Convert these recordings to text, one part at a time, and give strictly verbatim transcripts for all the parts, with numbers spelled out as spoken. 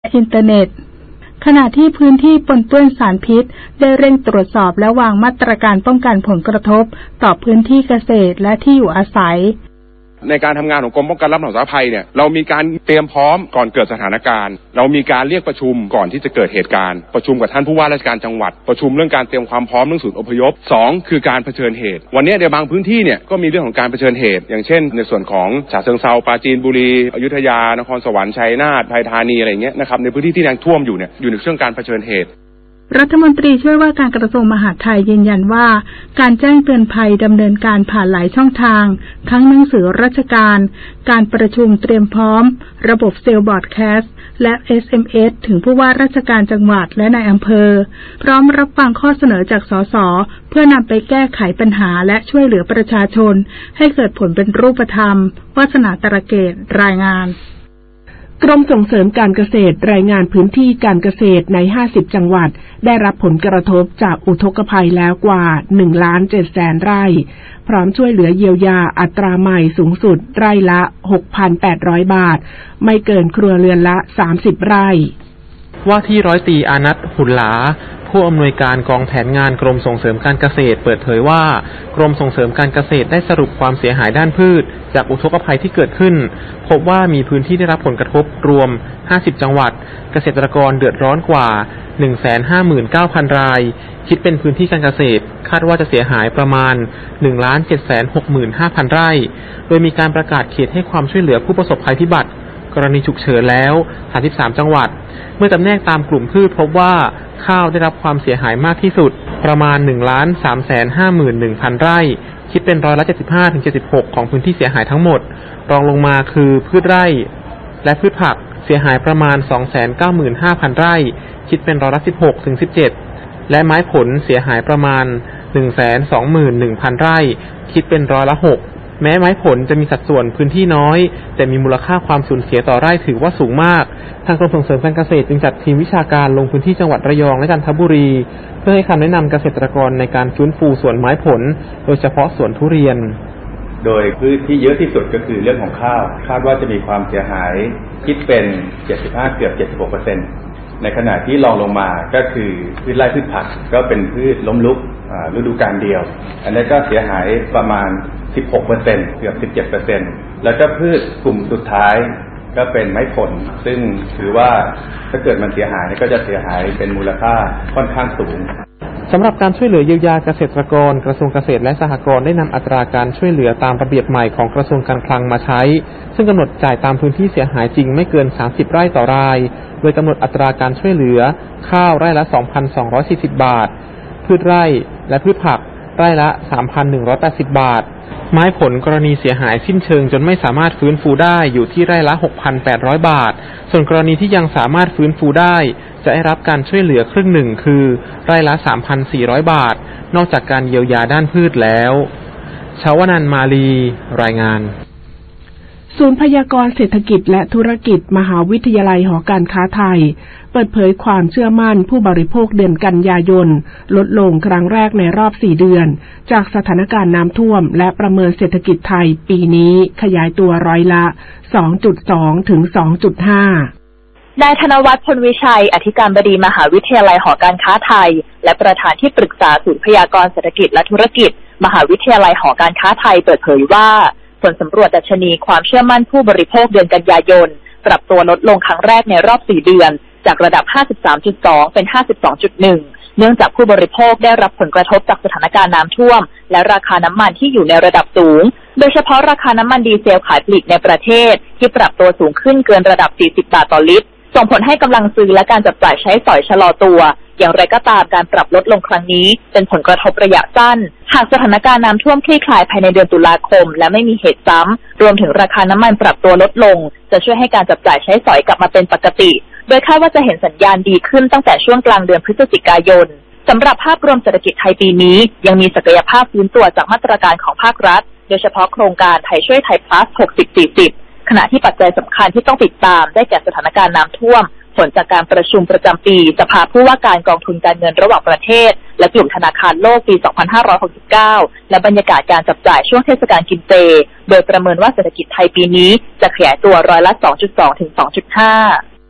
อินเทอร์เน็ตขณะที่พื้นที่ปนเปื้อนสารพิษได้เร่งตรวจสอบและวางมาตรการป้องกันผลกระทบต่อพื้นที่เกษตรและที่อยู่อาศัยในการทำงานของกรมป้องกันและบรรเทาสาธารณภัยเนี่ยเรามีการเตรียมพร้อมก่อนเกิดสถานการณ์เรามีการเรียกประชุมก่อนที่จะเกิดเหตุการณ์ประชุมกับท่านผู้ว่าราชการจังหวัดประชุมเรื่องการเตรียมความพร้อมเรื่องศูนย์อพยพสองคือการเผชิญเหตุวันนี้ในบางพื้นที่เนี่ยก็มีเรื่องของการเผชิญเหตุอย่างเช่นในส่วนของฉะเชิงเทราปราจีนบุรีอยุธยานครสวรรค์ชัยนาทไผ่ธานีอะไรอย่างเงี้ยนะครับในพื้นที่ที่แรงท่วมอยู่เนี่ยอยู่ในช่วงการเผชิญเหตุรัฐมนตรีช่วยว่าการกระทรวงมหาดไทยยืนยันว่าการแจ้งเตือนภัยดำเนินการผ่านหลายช่องทางทั้งหนังสือราชการการประชุมเตรียมพร้อมระบบเซลล์บอร์ดแคสต์และ เอส เอ็ม เอส ถึงผู้ว่าราชการจังหวัดและนายอำเภอพร้อมรับฟังข้อเสนอจากสสเพื่อนำไปแก้ไขปัญหาและช่วยเหลือประชาชนให้เกิดผลเป็นรูปธรรมวาสนาตระเกตรายงานกรมส่งเสริมการเกษตรรายงานพื้นที่การเกษตรในห้าสิบจังหวัดได้รับผลกระทบจากอุทกภัยแล้วกว่า หนึ่งล้านเจ็ดแสน ไร่พร้อมช่วยเหลือเยียวยาอัตราใหม่สูงสุดไร่ละ หกพันแปดร้อย บาทไม่เกินครัวเรือนละสามสิบไร่ว่าที่ร้อยตรีอานัท หุ่นหลาผู้อำนวยการกองแผนงานกรมส่งเสริมการเกษตรเปิดเผยว่ากรมส่งเสริมการเกษตรได้สรุปความเสียหายด้านพืชจากอุทกภัยที่เกิดขึ้นพบว่ามีพื้นที่ได้รับผลกระทบรวมห้าสิบจังหวัดเกษตรกรเดือดร้อนกว่า หนึ่งแสนห้าหมื่นเก้าพัน รายคิดเป็นพื้นที่การเกษตรคาดว่าจะเสียหายประมาณ หนึ่งล้านเจ็ดแสนหกหมื่นห้าพัน ไร่โดยมีการประกาศเขตให้ความช่วยเหลือผู้ประสบภัยพิบัติกรณีฉุกเฉินแล้วสามสิบสามจังหวัดเมื่อจำแนกตามกลุ่มพืชพบว่าข้าวได้รับความเสียหายมากที่สุดประมาณ หนึ่งล้านสามแสนห้าหมื่นหนึ่งพัน ไร่คิดเป็นร้อยละ เจ็ดสิบห้าถึงเจ็ดสิบหก ของพื้นที่เสียหายทั้งหมดรองลงมาคือพืชไร่และพืชผักเสียหายประมาณ สองแสนเก้าหมื่นห้าพัน ไร่คิดเป็นร้อยละ สิบหกถึงสิบเจ็ด และไม้ผลเสียหายประมาณ หนึ่งแสนสองหมื่นหนึ่งพัน ไร่คิดเป็นร้อยละหกแม้ไม้ผลจะมีสัดส่วนพื้นที่น้อยแต่มีมูลค่าความสูญเสียต่อไร่ถือว่าสูงมากทางกรมส่งเสริมการเกษตรจึงจัดทีมวิชาการลงพื้นที่จังหวัดระยองและจันทบุรีเพื่อให้คำแนะนำเกษตรกรในการฟื้นฟูสวนไม้ผลโดยเฉพาะสวนทุเรียนโดยพืชที่เยอะที่สุดก็คือเรื่องของข้าวคาดว่าจะมีความเสียหายคิดเป็นเจ็ดสิบห้าเกือบ เจ็ดสิบหกเปอร์เซ็นต์ ในขณะที่รองลงมาก็คือพืชไร่พืชผักก็เป็นพืชล้มลุกฤดูกาลเดียวอันนี้ก็เสียหายประมาณ สิบหกเปอร์เซ็นต์ เกือบ สิบเจ็ดเปอร์เซ็นต์ แล้วก็พืชกลุ่มสุดท้ายก็เป็นไม้ผลซึ่งถือว่าถ้าเกิดมันเสียหายก็จะเสียหายเป็นมูลค่าค่อนข้างสูงสำหรับการช่วยเหลือเยียวยาเกษตรกรกระทรวงเกษตรและสหกรณ์ได้นำอัตราการช่วยเหลือตามระเบียบใหม่ของกระทรวงการคลังมาใช้ซึ่งกำหนดจ่ายตามพื้นที่เสียหายจริงไม่เกินสามสิบไร่ต่อรายโดยกำหนดอัตราการช่วยเหลือข้าวไร่ละ สองพันสองร้อยสี่สิบ บาทพืชไร่และพืชผักไร่ละ สามพันหนึ่งร้อยแปดสิบ บาทไม้ผลกรณีเสียหายสิ้นเชิงจนไม่สามารถฟื้นฟูได้อยู่ที่ไร่ละ หกพันแปดร้อย บาทส่วนกรณีที่ยังสามารถฟื้นฟูได้จะได้รับการช่วยเหลือครึ่งหนึ่งคือไร่ละ สามพันสี่ร้อย บาทนอกจากการเยียวยาด้านพืชแล้วชาวนันท์มาลีรายงานศูนย์พยากรณ์เศรษฐกิจและธุรกิจมหาวิทยาลัยหอการค้าไทยเปิดเผยความเชื่อมั่นผู้บริโภคเดือนกันยายนลดลงครั้งแรกในรอบสี่เดือนจากสถานการณ์น้ำท่วมและประเมินเศรษฐกิจไทยปีนี้ขยายตัวร้อยละ สองจุดสอง ถึง สองจุดห้านายธนวัฒน์ พลวิชัยอธิการบดีมหาวิทยาลัยหอการค้าไทยและประธานที่ปรึกษาศูนย์พยากรณ์เศรษฐกิจและธุรกิจมหาวิทยาลัยหอการค้าไทยเปิดเผยว่าผลสำรวจดัชนีความเชื่อมั่นผู้บริโภคเดือนกันยายนปรับตัวลดลงครั้งแรกในรอบสี่เดือนจากระดับ ห้าสิบสามจุดสอง เป็น ห้าสิบสองจุดหนึ่ง เนื่องจากผู้บริโภคได้รับผลกระทบจากสถานการณ์น้ำท่วมและราคาน้ำมันที่อยู่ในระดับสูงโดยเฉพาะราคาน้ำมันดีเซลขายปลีกในประเทศที่ปรับตัวสูงขึ้นเกินระดับสี่สิบบาทต่อลิตรส่งผลให้กำลังซื้อและการจับจ่ายใช้สอยชะลอตัวอย่างไรก็ตามการปรับลดลงครั้งนี้เป็นผลกระทบระยะสั้นหากสถานการณ์น้ำท่วมคลี่คลายภายในเดือนตุลาคมและไม่มีเหตุซ้ำรวมถึงราคาน้ำมันปรับตัวลดลงจะช่วยให้การจับจ่ายใช้สอยกลับมาเป็นปกติโดยคาดว่าจะเห็นสัญญาณดีขึ้นตั้งแต่ช่วงกลางเดือนพฤศจิกายนสำหรับภาพรวมเศรษฐกิจไทยปีนี้ยังมีศักยภาพฟื้นตัวจากมาตรการของภาครัฐโดยเฉพาะโครงการไทยช่วยไทย plus หกสิบ สี่สิบ ขณะที่ปัจจัยสำคัญที่ต้องติดตามได้แก่สถานการณ์น้ำท่วมผลจากการประชุมประจำปีสภาผู้ว่าการกองทุนการเงินระหว่างประเทศและกลุ่มธนาคารโลกปี สองพันห้าร้อยหกสิบเก้า และบรรยากาศการจับจ่ายช่วงเทศกาลกินเจโดยประเมินว่าเศรษฐกิจไทยปีนี้จะขยายตัวร้อยละ สองจุดสอง ถึง สองจุดห้า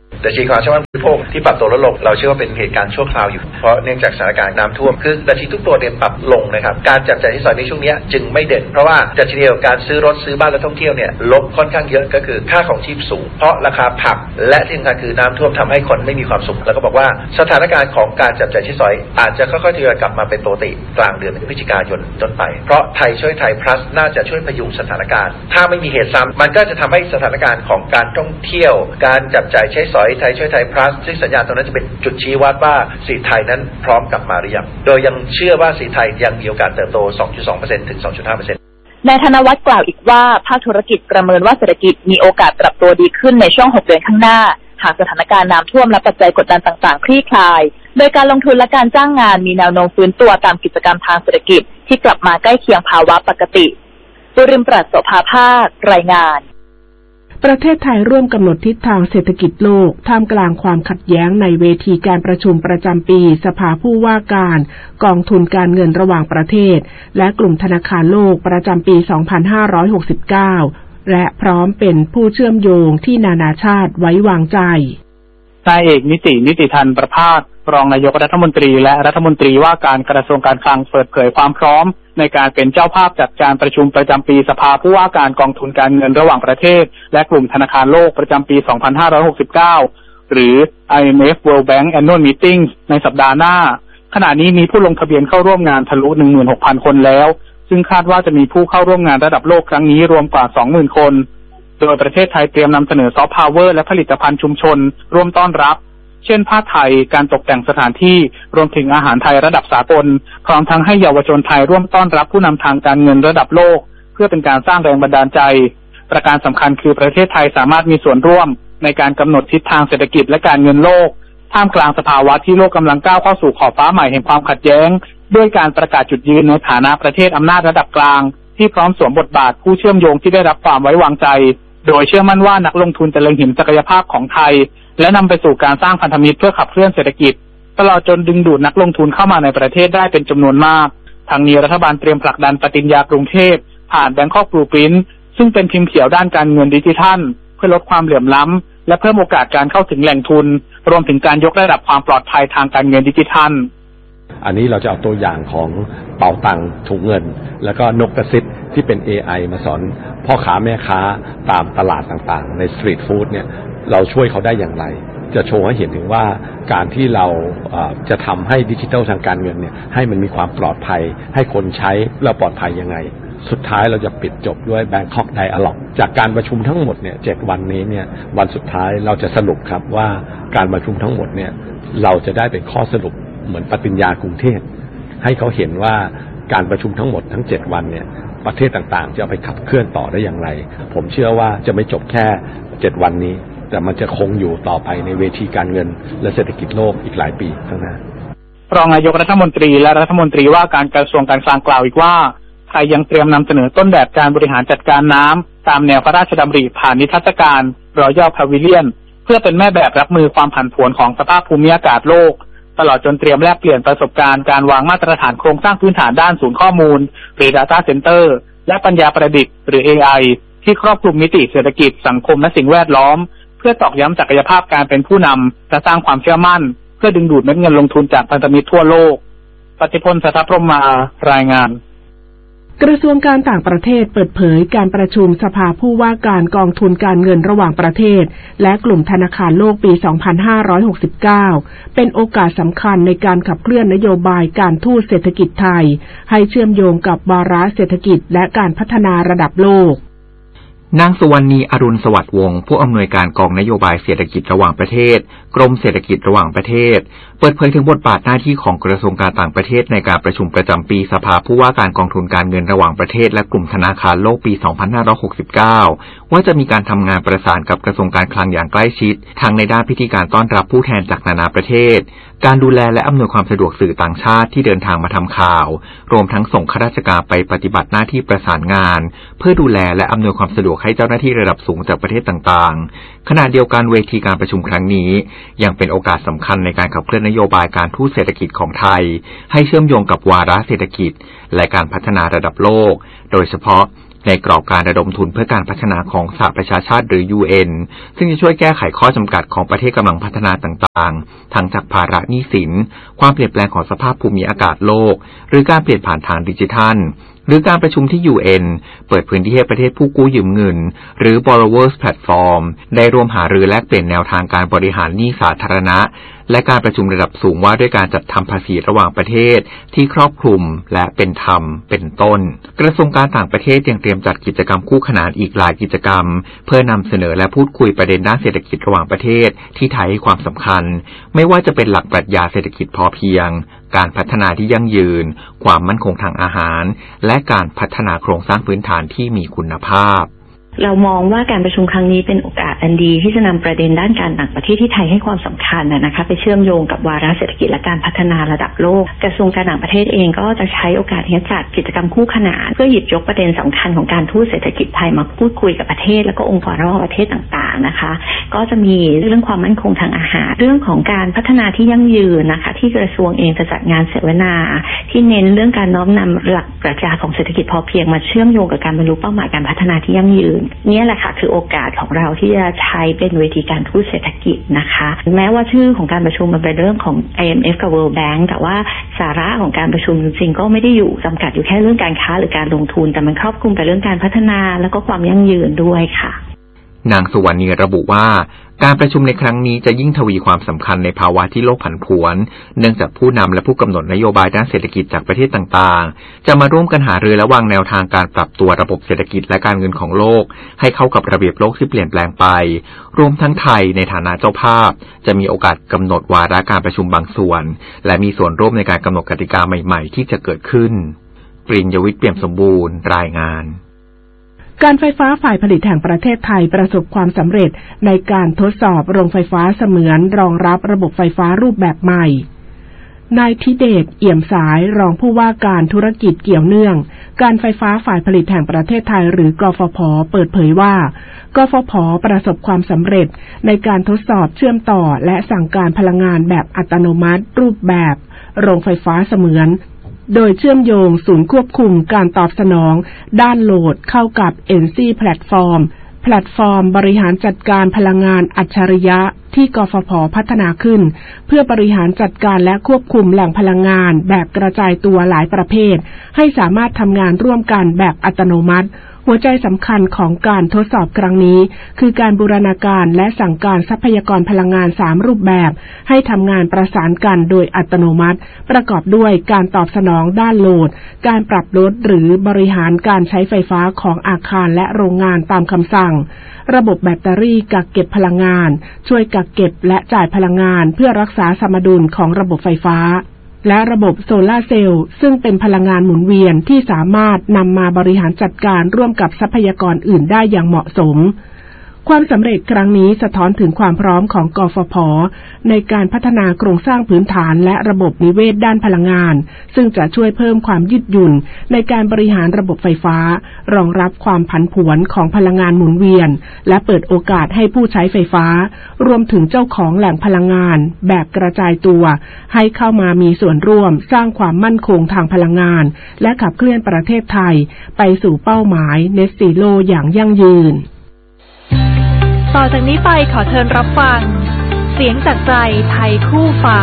ดัชนีความเชื่อมั่นผู้บริโภคที่ปรับตัวลดลงเราเชื่อว่าเป็นเหตุการณ์ชั่วคราวอยู่เพราะเนื่องจากสถานการณ์น้ำท่วมคือดัชนีทุกตัวเด่นปรับลงนะครับการจับจ่ายใช้สอยในช่วงนี้จึงไม่เด่นเพราะว่าดัชนีการซื้อรถซื้อบ้านและท่องเที่ยวเนี่ยลดค่อนข้างเยอะก็คือค่าของชีพสูงเพราะราคาผักและที่สำคัญคือน้ำท่วมทำให้คนไม่มีความสุขแล้วก็บอกว่าสถานการณ์ของการจับจ่ายใช้สอยอาจจะค่อยๆทยอยกลับมาเป็นปกติกลางเดือนพฤศจิกายนต้นไปเพราะไทยช่วยไทย plus น่าจะช่วยพยุงสถานการณ์ถ้าไม่มีเหตุซ้ำมันก็จะทำให้สถานการณ์ของการท่องเที่ยวการจับจ่ายใช้สอยไทยช่วยไทย plus ซึ่งสัญญาณตรงนั้นจะเป็นจุดชี้วัดว่าสีไทยนั้นพร้อมกลับมาหรือยังโดยยังเชื่อว่าสีไทยยังมีโอกาสเติบโต สองจุดสองเปอร์เซ็นต์ ถึง สองจุดห้าเปอร์เซ็นต์นายธนวัฒน์กล่าวอีกว่าภาคธุรกิจประเมินว่าเศรษฐกิจมีโอกาสปรับตัวดีขึ้นในช่วงหกเดือนข้างหน้าหากสถานการณ์น้ำท่วมและปัจจัยกดดันต่างๆคลี่คลายโดยการลงทุนและการจ้างงานมีแนวโน้มฟื้นตัวตามกิจกรรมทางเศรษฐกิจที่กลับมาใกล้เคียงภาวะปกติจุรินทร์ปรัชโสภาภาครายงานประเทศไทยร่วมกำหนดทิศทางเศรษฐกิจโลกท่ามกลางความขัดแย้งในเวทีการประชุมประจำปีสภาผู้ว่าการกองทุนการเงินระหว่างประเทศและกลุ่มธนาคารโลกประจำปี สองพันห้าร้อยหกสิบเก้า และพร้อมเป็นผู้เชื่อมโยงที่นานาชาติไว้วางใจนายเอกนิตินิติธันประภาสรองนายกรัฐมนตรีและรัฐมนตรีว่าการกระทรวงการคลังเปิดเผยความพร้อมในการเป็นเจ้าภาพจัดการประชุมประจำปีสภาผู้ว่าการกองทุนการเงินระหว่างประเทศและกลุ่มธนาคารโลกประจำปี สองพันห้าร้อยหกสิบเก้า หรือ ไอ เอ็ม เอฟ World Bank Annual Meeting ในสัปดาห์หน้าขณะนี้มีผู้ลงทะเบียนเข้าร่วมงานทะลุ หนึ่งหมื่นหกพัน คนแล้วซึ่งคาดว่าจะมีผู้เข้าร่วมงานระดับโลกครั้งนี้รวมกว่า สองหมื่น คนโดยประเทศไทยเตรียมนำเสนอซอฟต์พาวเวอร์และผลิตภัณฑ์ชุมชนร่วมต้อนรับเช่นผ้าไทยการตกแต่งสถานที่รวมถึงอาหารไทยระดับสากลพร้อมทั้งให้เยาวชนไทยร่วมต้อนรับผู้นำทางการเงินระดับโลกเพื่อเป็นการสร้างแรงบันดาลใจประการสำคัญคือประเทศไทยสามารถมีส่วนร่วมในการกำหนดทิศทางเศรษฐกิจและการเงินโลกท่ามกลางสภาวะที่โลกกำลังก้าวเข้าสู่ขอบฟ้าใหม่แห่งความขัดแย้งด้วยการประกาศจุดยืนในฐานะประเทศอำนาจระดับกลางที่พร้อมสวมบทบาทผู้เชื่อมโยงที่ได้รับความไว้วางใจโดยเชื่อมั่นว่านักลงทุนจะเล็งเห็นศักยภาพของไทยและนำไปสู่การสร้างพันธมิตรเพื่อขับเคลื่อนเศรษฐกิจตลอดจนดึงดูดนักลงทุนเข้ามาในประเทศได้เป็นจำนวนมากทางนี้รัฐบาลเตรียมผลักดันปฏิญญากรุงเทพผ่าน Bangkok Blueprint ซึ่งเป็นพิมพ์เขียวด้านการเงินดิจิทัลเพื่อลดความเหลื่อมล้ำและเพิ่มโอกาสการเข้าถึงแหล่งทุนรวมถึงการยกระดับความปลอดภัยทางการเงินดิจิทัลอันนี้เราจะเอาตัวอย่างของเป๋าตังค์ถุงเงินแล้วก็นกกระซิบที่เป็น เอ ไอ มาสอนพ่อค้าแม่ค้าตามตลาดต่างๆในสตรีทฟู้ดเนี่ยเราช่วยเขาได้อย่างไรจะโชว์ให้เห็นถึงว่าการที่เราจะทำให้ดิจิทัลทางการเงินเนี่ยให้มันมีความปลอดภัยให้คนใช้แล้วปลอดภัยยังไงสุดท้ายเราจะปิดจบด้วย Bangkok Dialogue จากการประชุมทั้งหมดเนี่ยเจ็ดวันนี้เนี่ยวันสุดท้ายเราจะสรุปครับว่าการประชุมทั้งหมดเนี่ยเราจะได้เป็นข้อสรุปเหมือนปฏิญญากรุงเทพให้เขาเห็นว่าการประชุมทั้งหมดทั้งเจ็ดวันเนี่ยประเทศต่างๆจะเอาไปขับเคลื่อนต่อได้อย่างไรผมเชื่อว่าจะไม่จบแค่เจ็ดวันนี้แต่มันจะคงอยู่ต่อไปในเวทีการเงินและเศรษฐกิจโลกอีกหลายปีข้างหน้ารองนายกรัฐมนตรีและรัฐมนตรีว่าการกระทรวงการคลังกล่าวอีกว่าไทยยังเตรียมนำเสนอต้นแบบการบริหารจัดการน้ำตามแนวพระราชดำริผ่านนิทรรศการรอยัลพาวิเลียนเพื่อเป็นแม่แบบรับมือความผันผวนของสภาพภูมิอากาศโลกตลอดจนเตรียมแลกเปลี่ยนประสบการณ์การวางมาตรฐานโครงสร้างพื้นฐานด้านศูนย์ข้อมูลหรือ Data Center และปัญญาประดิษฐ์หรือ เอ ไอ ที่ครอบคลุมมิติเศรษฐกิจสังคมและสิ่งแวดล้อมเพื่อตอกย้ำศักยภาพการเป็นผู้นำและสร้างความเชื่อมั่นเพื่อดึงดูดเม็ดเงินลงทุนจากพันธมิตรทั่วโลกปฏิพล สัทธพรหมารายงานกระทรวงการต่างประเทศเปิดเผยการประชุมสภาผู้ว่าการกองทุนการเงินระหว่างประเทศและกลุ่มธนาคารโลกปี สองพันห้าร้อยหกสิบเก้า เป็นโอกาสสำคัญในการขับเคลื่อนนโยบายการทูตเศรษฐกิจไทยให้เชื่อมโยงกับวาระเศรษฐกิจและการพัฒนาระดับโลกนางสุวรรณีอรุณสวัสดิ์วงศ์ผู้อำนวยการกองนโยบายเศรษฐกิจระหว่างประเทศกรมเศรษฐกิจระหว่างประเทศเปิดเผยถึงบทบาทหน้าที่ของกระทรวงการต่างประเทศในการประชุมประจำปีสภาผู้ว่าการกองทุนการเงินระหว่างประเทศและกลุ่มธนาคารโลกปี สองพันห้าร้อยหกสิบเก้า ว่าจะมีการทำงานประสานกับกระทรวงการคลังอย่างใกล้ชิดทั้งในด้านพิธีการต้อนรับผู้แทนจากนานาประเทศการดูแลและอำนวยความสะดวกสื่อต่างชาติที่เดินทางมาทำข่าวรวมทั้งส่งข้าราชการไปปฏิบัติหน้าที่ประสานงานเพื่อดูแลและอำนวยความสะดวกให้เจ้าหน้าที่ระดับสูงจากประเทศต่างๆขณะเดียวกันเวทีการประชุมครั้งนี้ยังเป็นโอกาสสำคัญในการขับเคลื่อนนโยบายการทูตเศรษฐกิจของไทยให้เชื่อมโยงกับวาระเศรษฐกิจและการพัฒนาระดับโลกโดยเฉพาะในกรอบการระดมทุนเพื่อการพัฒนาของสหประชาชาติหรือ ยู เอ็น ซึ่งจะช่วยแก้ไขข้อจำกัดของประเทศกำลังพัฒนาต่างๆทั้งจากภาระหนี้สินความเปลี่ยนแปลงของสภาพภูมิอากาศโลกหรือการเปลี่ยนผ่านทางดิจิทัลหรือการประชุมที่ ยู เอ็น เปิดพื้นที่ให้ประเทศผู้กู้ยืมเงินหรือ Borrowers Platform ได้ร่วมหารือแลกเปลี่ยนแนวทางการบริหารหนี้สาธารณะและการประชุมระดับสูงว่าด้วยการจัดทำภาษีระหว่างประเทศที่ครอบคลุมและเป็นธรรมเป็นต้นกระทรวงการต่างประเทศยังเตรียมจัดกิจกรรมคู่ขนานอีกหลายกิจกรรมเพื่อนำเสนอและพูดคุยประเด็นด้านเศรษฐกิจระหว่างประเทศที่ไทยให้ความสำคัญไม่ว่าจะเป็นหลักปรัชญาเศรษฐกิจพอเพียงการพัฒนาที่ยั่งยืนความมั่นคงทางอาหารและการพัฒนาโครงสร้างพื้นฐานที่มีคุณภาพเรามองว่าการประชุมครั้งนี้เป็นโอกาสอันดีที่จะนำประเด็นด้านการต่างประเทศที่ไทยให้ความสำคัญนะคะไปเชื่อมโยงกับวาระเศรษฐกิจและการพัฒนาระดับโลกกระทรวงการต่างประเทศเองก็จะใช้โอกาสนี้จัดกิจกรรมคู่ขนานเพื่อหยิบยกประเด็นสำคัญของการทูตเศรษฐกิจไทยมาพูดคุยกับประเทศและก็องค์กรระหว่างประเทศต่างๆนะคะก็จะมีเรื่องความมั่นคงทางอาหารเรื่องของการพัฒนาที่ยั่งยืนนะคะที่กระทรวงเองจะจัดงานเสวนาที่เน้นเรื่องการน้อมนำหลักปรัชญาของเศรษฐกิจพอเพียงมาเชื่อมโยงกับการบรรลุเป้าหมายการพัฒนาที่ยั่งยืนนี่แหละค่ะคือโอกาสของเราที่จะใช้เป็นเวทีการทูตเศรษฐกิจนะคะแม้ว่าชื่อของการประชุมมันเป็นเรื่องของ ไอ เอ็ม เอฟ กับ World Bank แต่ว่าสาระของการประชุมจริงๆก็ไม่ได้อยู่จำกัดอยู่แค่เรื่องการค้าหรือการลงทุนแต่มันครอบคลุมไปเรื่องการพัฒนาแล้วก็ความยั่งยืนด้วยค่ะนางสุวรรณีระบุว่าการประชุมในครั้งนี้จะยิ่งทวีความสำคัญในภาวะที่โลกผันผวนเนื่องจากผู้นำและผู้กำหนดนโยบายด้านเศรษฐกิจจากประเทศต่างๆจะมาร่วมกันหารือและวางแนวทางการปรับตัวระบบเศรษฐกิจและการเงินของโลกให้เข้ากับระเบียบโลกที่เปลี่ยนแปลงไปรวมทั้งไทยในฐานะเจ้าภาพจะมีโอกาสกำหนดวาระการประชุมบางส่วนและมีส่วนร่วมในการกำหนดกติกาใหม่ๆที่จะเกิดขึ้นปริญญวิทย์เปี่ยมสมบูรณ์รายงานการไฟฟ้าฝ่ายผลิตแห่งประเทศไทยประสบความสำเร็จในการทดสอบโรงไฟฟ้าเสมือนรองรับระบบไฟฟ้ารูปแบบใหม่นายธิเดชเอี่ยมสายรองผู้ว่าการธุรกิจเกี่ยวเนื่องการไฟฟ้าฝ่ายผลิตแห่งประเทศไทยหรือกฟผ.เปิดเผยว่ากฟผ.ประสบความสำเร็จในการทดสอบเชื่อมต่อและสั่งการพลังงานแบบอัตโนมัติรูปแบบโรงไฟฟ้าเสมือนโดยเชื่อมโยงศูนย์ควบคุมการตอบสนองด้านโหลดเข้ากับ เอ็น ซี Platform แพลตฟอร์มบริหารจัดการพลังงานอัจฉริยะที่กฟผ.พัฒนาขึ้นเพื่อบริหารจัดการและควบคุมแหล่งพลังงานแบบกระจายตัวหลายประเภทให้สามารถทำงานร่วมกันแบบอัตโนมัติหัวใจสำคัญของการทดสอบครั้งนี้คือการบูรณาการและสั่งการทรัพยากรพลังงานสามรูปแบบให้ทำงานประสานกันโดยอัตโนมัติประกอบด้วยการตอบสนองด้านโหลดการปรับลดหรือบริหารการใช้ไฟฟ้าของอาคารและโรงงานตามคำสั่งระบบแบตเตอรี่กักเก็บพลังงานช่วยกักเก็บและจ่ายพลังงานเพื่อรักษาสมดุลของระบบไฟฟ้าและระบบโซลาร์เซลล์ซึ่งเป็นพลังงานหมุนเวียนที่สามารถนำมาบริหารจัดการร่วมกับทรัพยากรอื่นได้อย่างเหมาะสมความสำเร็จครั้งนี้สะท้อนถึงความพร้อมของกฟผ.ในการพัฒนาโครงสร้างพื้นฐานและระบบนิเวศด้านพลังงานซึ่งจะช่วยเพิ่มความยืดหยุ่นในการบริหารระบบไฟฟ้ารองรับความผันผวนของพลังงานหมุนเวียนและเปิดโอกาสให้ผู้ใช้ไฟฟ้ารวมถึงเจ้าของแหล่งพลังงานแบบกระจายตัวให้เข้ามามีส่วนร่วมสร้างความมั่นคงทางพลังงานและขับเคลื่อนประเทศไทยไปสู่เป้าหมาย Net Zero อย่างยั่งยืนต่อจากนี้ไปขอเชิญรับฟังเสียงจากใจไทยคู่ฟ้า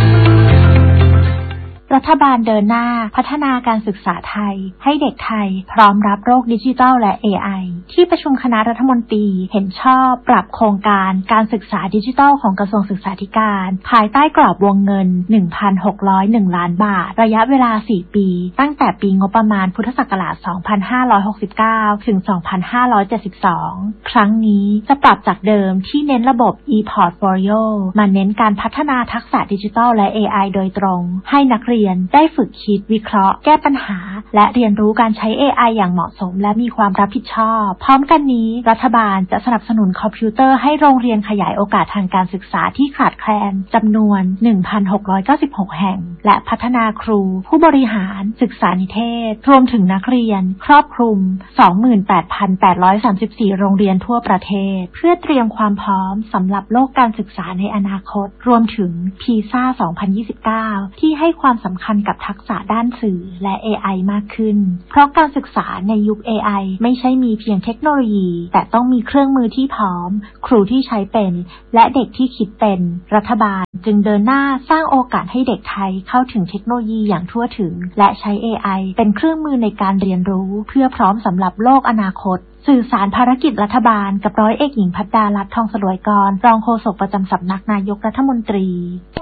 รัฐบาลเดินหน้าพัฒนาการศึกษาไทยให้เด็กไทยพร้อมรับโลกดิจิทัลและ เอ ไอ ที่ประชุมคณะรัฐมนตรีเห็นชอบปรับโครงการการศึกษาดิจิทัลของกระทรวงศึกษาธิการภายใต้กรอบวงเงิน หนึ่งพันหกร้อยเอ็ด ล้านบาทระยะเวลาสี่ปีตั้งแต่ปีงบประมาณพุทธศักราชสองพันห้าร้อยหกสิบเก้าถึงสองพันห้าร้อยเจ็ดสิบสองครั้งนี้จะปรับจากเดิมที่เน้นระบบ e-portfolio มาเน้นการพัฒนาทักษะดิจิทัลและ เอ ไอ โดยตรงให้นักเรียนได้ฝึกคิดวิเคราะห์แก้ปัญหาและเรียนรู้การใช้ เอ ไอ อย่างเหมาะสมและมีความรับผิดชอบพร้อมกันนี้รัฐบาลจะสนับสนุนคอมพิวเตอร์ให้โรงเรียนขยายโอกาสทางการศึกษาที่ขาดแคลนจำนวน หนึ่งพันหกร้อยเก้าสิบหก แห่งและพัฒนาครูผู้บริหารศึกษานิเทศรวมถึงนักเรียนครอบคลุม สองหมื่นแปดพันแปดร้อยสามสิบสี่ โรงเรียนทั่วประเทศเพื่อเตรียมความพร้อมสำหรับโลกการศึกษาในอนาคตรวมถึง พี เอ เอส เอ สองพันยี่สิบเก้าที่ให้ความสำคัญกับทักษะด้านสื่อและ เอ ไอ มากขึ้นเพราะการศึกษาในยุค เอ ไอ ไม่ใช่มีเพียงเทคโนโลยีแต่ต้องมีเครื่องมือที่พร้อมครูที่ใช้เป็นและเด็กที่คิดเป็นรัฐบาลจึงเดินหน้าสร้างโอกาสให้เด็กไทยเข้าถึงเทคโนโลยีอย่างทั่วถึงและใช้ เอ ไอ เป็นเครื่องมือในการเรียนรู้เพื่อพร้อมสำหรับโลกอนาคตสื่อสารภารกิจรัฐบาลกับร้อยเอกหญิงภัทราลัตน์ทองสลวยกรรองโฆษกประจำสำนักนายกรัฐมนตรี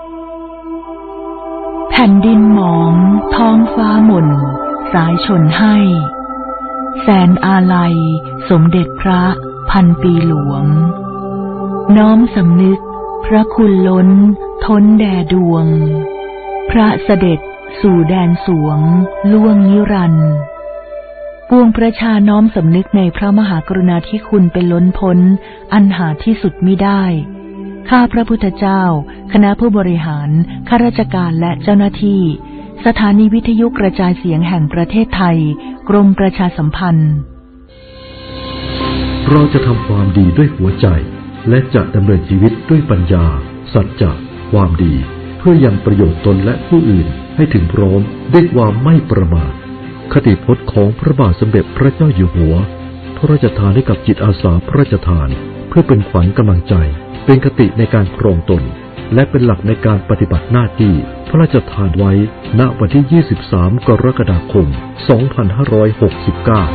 แผ่นดินหมองท้องฟ้าหม่นสายชนให้แสนอาลัยสมเด็จพระพันปีหลวงน้อมสำนึกพระคุณล้นท้นแด่ดวงพระเสด็จสู่แดนสวงล่วงนิรันดร์ปวงประชาน้อมสำนึกในพระมหากรุณาธิคุณเป็นล้นพ้นอันหาที่สุดมิได้ข้าพระพุทธเจ้าคณะผู้บริหารข้าราชการและเจ้าหน้าที่สถานีวิทยุกระจายเสียงแห่งประเทศไทยกรมประชาสัมพันธ์เราจะทำความดีด้วยหัวใจและจะดำเนินชีวิตด้วยปัญญาสัจจะความดีเพื่อยังประโยชน์ตนและผู้อื่นให้ถึงพร้อมด้วยความไม่ประมาทคติพจน์ของพระบาทสมเด็จพระเจ้าอยู่หัวพระราชทานให้กับจิตอาสาพระราชทานเพื่อเป็นขวัญกำลังใจเป็นคติในการครองตนและเป็นหลักในการปฏิบัติหน้าที่พระราชทานไว้ณวันที่ยี่สิบสามกรกฎาคมสองพันห้าร้อยหกสิบเก้า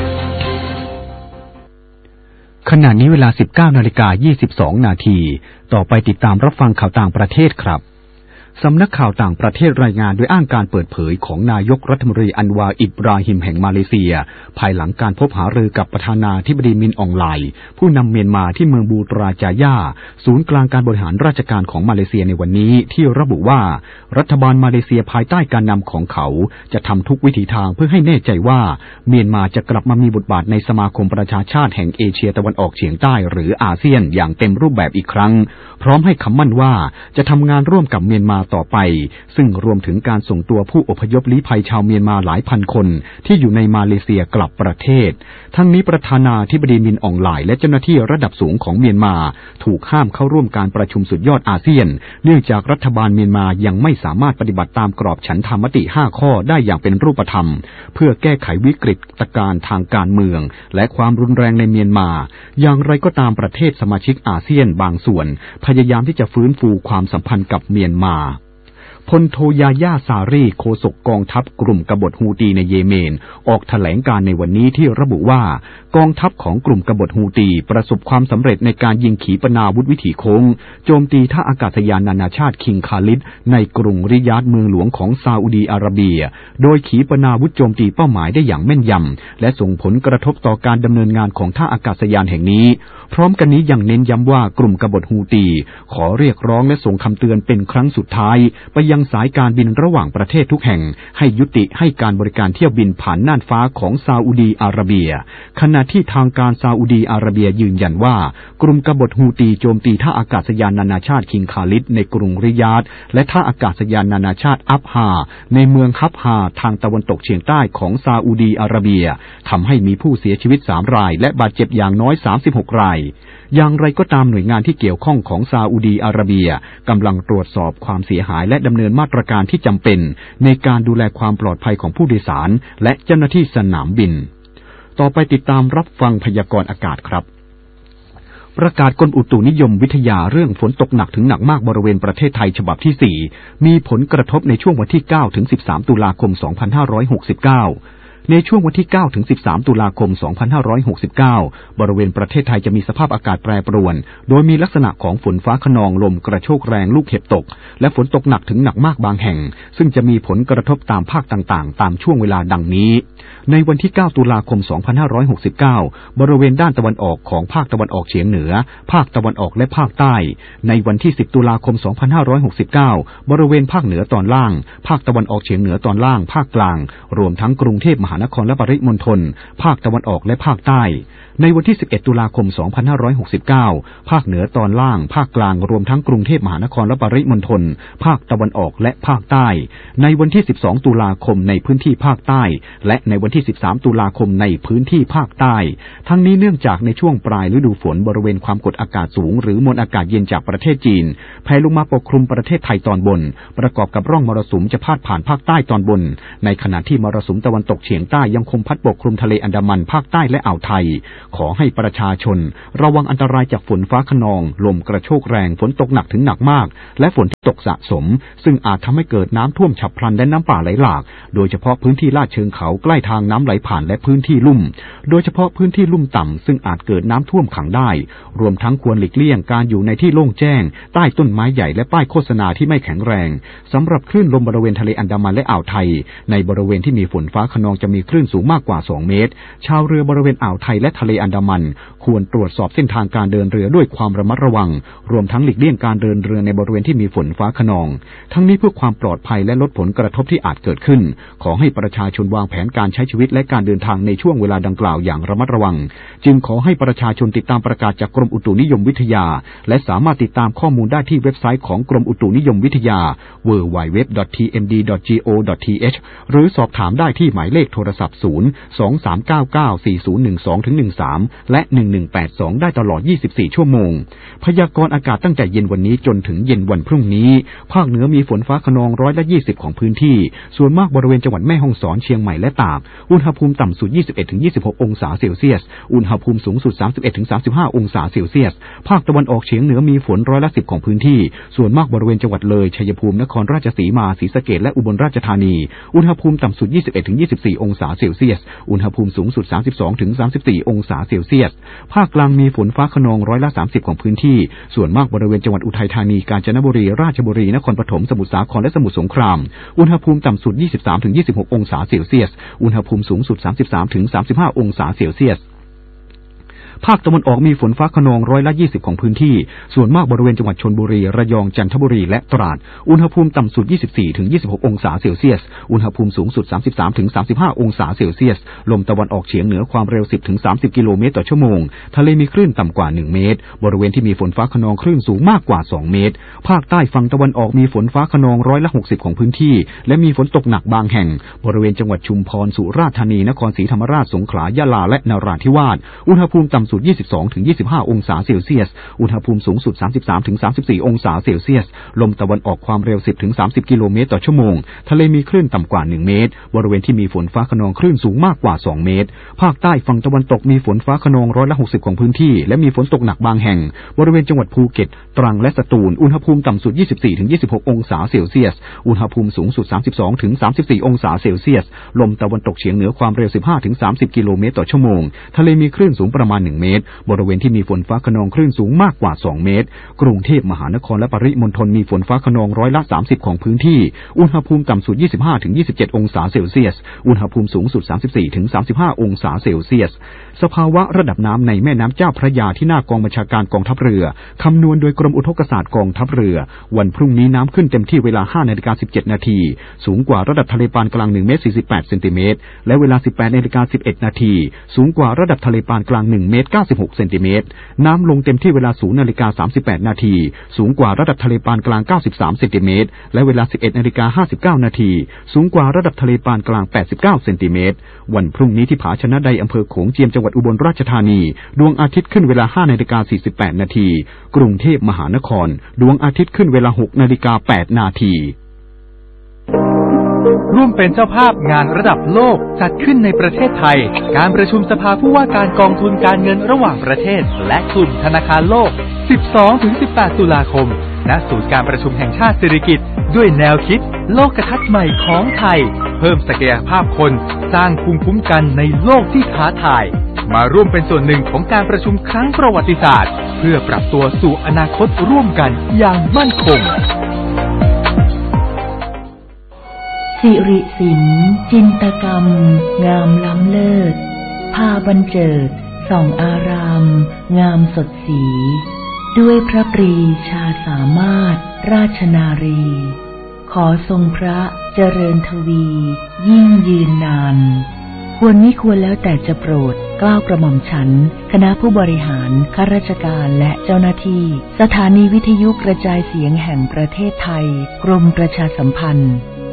ขณะนี้เวลา สิบเก้านาฬิกายี่สิบสองนาทีต่อไปติดตามรับฟังข่าวต่างประเทศครับสำนักข่าวต่างประเทศรายงานโดยอ้างการเปิดเผยของนายกรัฐมนตรีอันวาอิบราฮิมแห่งมาเลเซียภายหลังการพบหารือกับประธานาธิบดีมินอองไลน์ผู้นำเมียนมาที่เมืองบูตราจายาศูนย์กลางการบริหารราชการของมาเลเซียในวันนี้ที่ระบุว่ารัฐบาลมาเลเซียภายใต้การนำของเขาจะทำทุกวิถีทางเพื่อให้แน่ใจว่าเมียนมาจะกลับมามีบทบาทในสมาคมประชาชาติแห่งเอเชียตะวันออกเฉียงใต้หรืออาเซียนอย่างเต็มรูปแบบอีกครั้งพร้อมให้คำมั่นว่าจะทำงานร่วมกับเมียนมาต่อไปซึ่งรวมถึงการส่งตัวผู้อพยพลี้ภัยชาวเมียนมาหลายพันคนที่อยู่ในมาเลเซียกลับประเทศทั้งนี้ประธานาธิบดีมินอองไลน์และเจ้าหน้าที่ระดับสูงของเมียนมาถูกห้ามเข้าร่วมการประชุมสุดยอดอาเซียนเนื่องจากรัฐบาลเมียนมายังไม่สามารถปฏิบัติตามกรอบฉันทามติห้าข้อได้อย่างเป็นรูปธรรมเพื่อแก้ไขวิกฤตการณ์ทางการเมืองและความรุนแรงในเมียนมาอย่างไรก็ตามประเทศสมาชิกอาเซียนบางส่วนพยายามที่จะฟื้นฟูความสัมพันธ์กับเมียนมาพลโทยาย่าซารีโฆษกกองทัพกลุ่มกบฏฮูตีในเยเมนออกแถลงการในวันนี้ที่ระบุว่ากองทัพของกลุ่มกบฏฮูตีประสบความสำเร็จในการยิงขีปนาวุธวิถีโค้งโจมตีท่าอากาศยานนานาชาติคิงคาลิดในกรุงริยาดเมืองหลวงของซาอุดีอาระเบียโดยขีปนาวุธโจมตีเป้าหมายได้อย่างแม่นยำและส่งผลกระทบต่อการดำเนินงานของท่าอากาศยานแห่งนี้พร้อมกันนี้ยังเน้นย้ำว่ากลุ่มกบฏฮูตีขอเรียกร้องและส่งคำเตือนเป็นครั้งสุดท้ายไปยังสายการบินระหว่างประเทศทุกแห่งให้ยุติให้การบริการเที่ยวบินผ่านน่านฟ้าของซาอุดีอาระเบียขณะที่ทางการซาอุดีอาระเบียยืนยันว่ากลุ่มกบฏฮูตีโจมตีท่าอากาศยานนานาชาติคิงคาลิดในกรุงริยาดและท่าอากาศยานนานาชาติอับฮาในเมืองฮับฮาทางตะวันตกเฉียงใต้ของซาอุดีอาระเบียทำให้มีผู้เสียชีวิตสามรายและบาดเจ็บอย่างน้อยสามสิบหกรายอย่างไรก็ตามหน่วยงานที่เกี่ยวข้องของซาอุดีอาระเบียกำลังตรวจสอบความเสียหายและดำเนินมาตรการที่จำเป็นในการดูแลความปลอดภัยของผู้โดยสารและเจ้าหน้าที่สนามบินต่อไปติดตามรับฟังพยากรณ์อากาศครับประกาศกรมอุตุนิยมวิทยาเรื่องฝนตกหนักถึงหนักมากบริเวณประเทศไทยฉบับที่สี่มีผลกระทบในช่วงวันที่เก้าถึงสิบสามตุลาคมสองพันห้าร้อยหกสิบเก้าในช่วงวันที่เก้าถึงสิบสามตุลาคมสองพันห้าร้อยหกสิบเก้าบริเวณประเทศไทยจะมีสภาพอากาศแปรปรวนโดยมีลักษณะของฝนฟ้าคะนองลมกระโชกแรงลูกเห็บตกและฝนตกหนักถึงหนักมากบางแห่งซึ่งจะมีผลกระทบตามภาคต่างๆตามช่วงเวลาดังนี้ในวันที่เก้าตุลาคมสองพันห้าร้อยหกสิบเก้าบริเวณด้านตะวันออกของภาคตะวันออกเฉียงเหนือภาคตะวันออกและภาคใต้ในวันที่สิบตุลาคมสองพันห้าร้อยหกสิบเก้าบริเวณภาคเหนือตอนล่างภาคตะวันออกเฉียงเหนือตอนล่างภาคกลางรวมทั้งกรุงเทพมหาานครและปริมณฑลภาคตะวันออกและภาคใต้ในวันที่สิบเอ็ดตุลาคมสองพันห้าร้อยหกสิบเก้าภาคเหนือตอนล่างภาคกลางรวมทั้งกรุงเทพมหานครและปริมณฑลภาคตะวันออกและภาคใต้ในวันที่สิบสองตุลาคมในพื้นที่ภาคใต้และในวันที่สิบสามตุลาคมในพื้นที่ภาคใต้ทั้งนี้เนื่องจากในช่วงปลายฤดูฝนบริเวณความกดอากาศสูงหรือมวลอากาศเย็นจากประเทศจีนแผ่ลงมาปกคลุมประเทศไทยตอนบนประกอบกับร่องมรสุมจะพาดผ่านภาคใต้ตอนบนในขณะที่มรสุมตะวันตกเฉียงใต้ยังคงพัดปกคลุมทะเลอันดามันภาคใต้และอ่าวไทยขอให้ประชาชนระวังอันตรายจากฝนฟ้าคะนองลมกระโชกแรงฝนตกหนักถึงหนักมากและฝนที่ตกสะสมซึ่งอาจทำให้เกิดน้ำท่วมฉับพลันและน้ำป่าไหลหลากโดยเฉพาะพื้นที่ลาดเชิงเขาใกล้ทางน้ำไหลผ่านและพื้นที่ลุ่มโดยเฉพาะพื้นที่ลุ่มต่ำซึ่งอาจเกิดน้ำท่วมขังได้รวมทั้งควรหลีกเลี่ยงการอยู่ในที่โล่งแจ้งใต้ต้นไม้ใหญ่และป้ายโฆษณาที่ไม่แข็งแรงสำหรับคลื่นลมบริเวณทะเลอันดามันและอ่าวไทยในบริเวณที่มีฝนฟ้าคะนองจะมีคลื่นสูงมากกว่าสองเมตรชาวเรือบริเวณอ่าวไทยและทะเลอันดามันควรตรวจสอบเส้นทางการเดินเรือด้วยความระมัดระวังรวมทั้งหลีกเลี่ยงการเดินเรือในบริเวณที่มีฝนฟ้าคะนองทั้งนี้เพื่อความปลอดภัยและลดผลกระทบที่อาจเกิดขึ้นขอให้ประชาชนวางแผนการใช้ชีวิตและการเดินทางในช่วงเวลาดังกล่าวอย่างระมัดระวังจึงขอให้ประชาชนติดตามประกาศจากกรมอุตุนิยมวิทยาและสามารถติดตามข้อมูลได้ที่เว็บไซต์ของกรมอุตุนิยมวิทยา ดับเบิลยู ดับเบิลยู ดับเบิลยู ดอท ที เอ็ม ดี ดอท จี โอ ดอท ที เอช หรือสอบถามได้ที่หมายเลขโทรศัพท์ศูนย์ สอง สาม เก้า เก้า สี่ ศูนย์ หนึ่ง สอง หนึ่ง สามและหนึ่ง หนึ่ง แปด สองได้ตลอดยี่สิบสี่ชั่วโมงพยากรณ์อากาศตั้งแต่เย็นวันนี้จนถึงเย็นวันพรุ่งนี้ภาคเหนือมีฝนฟ้าคะนองร้อยละยี่สิบของพื้นที่ส่วนมากบริเวณจังหวัดแม่ฮ่องสอนเชียงใหม่และตากอุณหภูมิต่ำสุด ยี่สิบเอ็ดถึงยี่สิบหก องศาเซลเซียสอุณหภูมิสูงสุด สามสิบเอ็ดถึงสามสิบห้า องศาเซลเซียสภาคตะวันออกเฉียงเหนือมีฝนร้อยละสิบของพื้นที่ส่วนมากบริเวณจังหวัดเลยชัยภูมินครราชสีมาศรีสะเกษและอุบลราชธานีอุณหภูมิต่ำสุด ยี่สิบเอ็ดถึงยี่สิบสี่ องศาเซลเซียสอุณหภูมิสูงสุด สามสิบสองถึงสามสิบสี่ องศาเซลเซียสภาคกลางมีฝนฟ้าคะนองร้อยละสามสิบของพื้นที่ส่วนมากบริเวณจังหวัดอุทัยธานีกาญจนบุรีราชบุรีนครปฐมสมุทรสาครและสมุทรสงครามอุณหภูมิต่ำสุด ยี่สิบสามถึงยี่สิบหก องศาเซลเซียสอุณหภูมิสูงสุด สามสิบสามถึงสามสิบห้า องศาเซลเซียสภาคตะวันออกมีฝนฟ้าคะนองร้อยละยี่สิบของพื้นที่ส่วนมากบริเวณจังหวัดชลบุรีระยองจันทบุรีและตราดอุณหภูมิต่ำสุด ยี่สิบสี่ถึงยี่สิบหก องศาเซลเซียสอุณหภูมิสูงสุด สามสิบสามถึงสามสิบห้า องศาเซลเซียสลมตะวันออกเฉียงเหนือความเร็ว สิบถึงสามสิบ กิโลเมตรต่อชั่วโมงทะเลมีคลื่นต่ำกว่าหนึ่งเมตรบริเวณที่มีฝนฟ้าคะนองคลื่นสูงมากกว่าสองเมตรภาคใต้ฝั่งตะวันออกมีฝนฟ้าคะนองร้อยละหกสิบของพื้นที่และมีฝนตกหนักบางแห่งบริเวณจังหวัดชุมพรสุราษฎร์ธานีนครศรีธรรมราชสงขลายะลาและนราธิวาสอุณหภูมิต่ำสุด ยี่สิบสองถึงยี่สิบห้า องศาเซลเซียสอุณหภูมิสูงสุด สามสิบสามถึงสามสิบสี่ องศาเซลเซียสลมตะวันออกความเร็ว สิบถึงสามสิบ กิโลเมตรต่อชั่วโมงทะเลมีคลื่นต่ำกว่าหนึ่งเมตรบริเวณที่มีฝนฟ้าคะนองคลื่นสูงมากกว่าสองเมตรภาคใต้ฝั่งตะวันตกมีฝนฟ้าคะนองร้อยละหกสิบของพื้นที่และมีฝนตกหนักบางแห่งบริเวณจังหวัดภูเก็ตตรังและสตูลอุณหภูมิต่ำสุด ยี่สิบสี่ถึงยี่สิบหก องศาเซลเซียสอุณหภูมิสูงสุด สามสิบสองถึงสามสิบสี่ องศาเซลเซียสลมตะวันตกเฉียงเหนือความเร็ว สิบห้าถึงสามสิบ กิโลเมตรต่อชั่วโมงทะเลมีคลื่นสูงประมาณหนึ่งเมตรบริเวณที่มีฝนฟ้าคะนองคลื่นสูงมากกว่าสองเมตรกรุงเทพมหานครและปริมณฑลมีฝนฟ้าคะนองร้อยละสามสิบของพื้นที่อุณหภูมิต่ำสุด ยี่สิบห้าถึงยี่สิบเจ็ด องศาเซลเซียสอุณหภูมิสูงสุด สามสิบสี่ถึงสามสิบห้า องศาเซลเซียสสภาวะระดับน้ำในแม่น้ำเจ้าพระยาที่หน้ากองบัญชาการกองทัพเรือคำนวณโดยกรมอุทกศาสตร์กองทัพเรือวันพรุ่งนี้น้ำขึ้นเต็มที่เวลา ห้านาฬิกาสิบเจ็ดนาทีสูงกว่าระดับทะเลปานกลางหนึ่งเมตรสี่สิบแปดเซนติเมตรและเวลา สิบแปดนาฬิกาสิบเอ็ดนาทีสูงกว่าระดับทะเลปานกลางหนึ่งเมตรเก้าสิบหกเซนติเมตรน้ำลงเต็มที่เวลา ศูนย์นาฬิกาสามสิบแปดนาทีสูงกว่าระดับทะเลปานกลางเก้าสิบสามเซนติเมตรและเวลา สิบเอ็ดนาฬิกาห้าสิบเก้านาทีสูงกว่าระดับทะเลปานกลางแปดสิบเก้าเซนติเมตรวันพรุ่งนี้ที่ผาชนะใดอำเภอโขงเจียมจังหวัดอุบลราชธานีดวงอาทิตย์ขึ้นเวลา ห้านาฬิกาสี่สิบแปดนาทีกรุงเทพมหานครดวงอาทิตย์ขึ้นเวลา หกนาฬิกาแปดนาทีร่วมเป็นเจ้าภาพงานระดับโลกจัดขึ้นในประเทศไทยการประชุมสภาผู้ว่าการกองทุนการเงินระหว่างประเทศและกลุ่มธนาคารโลก สิบสองถึงสิบแปด ตุลาคมณศูนย์การประชุมแห่งชาติสิริกิติ์ด้วยแนวคิดโลกทัศน์ใหม่ของไทยเพิ่มศักยภาพคนสร้างภูมิคุ้มกันในโลกที่ท้าทายมาร่วมเป็นส่วนหนึ่งของการประชุมครั้งประวัติศาสตร์เพื่อปรับตัวสู่อนาคตร่วมกันอย่างมั่นคงสิริศิลป์จินตกรรมงามล้ำเลิศพาบรรเจิดส่องอารามงามสดสีด้วยพระปรีชาสามารถราชนารีขอทรงพระเจริญทวียิ่งยืนนานควรมิควรแล้วแต่จะโปรดเกล้ากระหม่อมฉันคณะผู้บริหารข้าราชการและเจ้าหน้าที่สถานีวิทยุกระจายเสียงแห่งประเทศไทยกรมประชาสัมพันธ์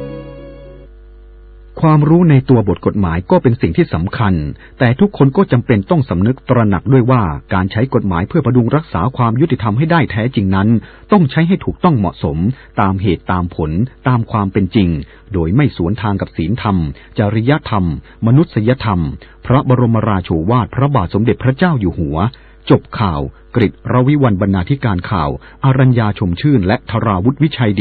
ความรู้ในตัวบทกฎหมายก็เป็นสิ่งที่สำคัญแต่ทุกคนก็จำเป็นต้องสำนึกตระหนักด้วยว่าการใช้กฎหมายเพื่อพดุงรักษาความยุติธรรมให้ได้แท้จริงนั้นต้องใช้ให้ถูกต้องเหมาะสมตามเหตุตามผลตามความเป็นจริงโดยไม่สวนทางกับศีลธรรมจริยธรรมมนุษยธรรมพระบรมราโชวาทพระบาทสมเด็จพระเจ้าอยู่หัวจบข่าวกฤษ รวิวรรณบรรณาธิการข่าวอารัญญาชมชื่นและธราวุฒิวิชัยดิ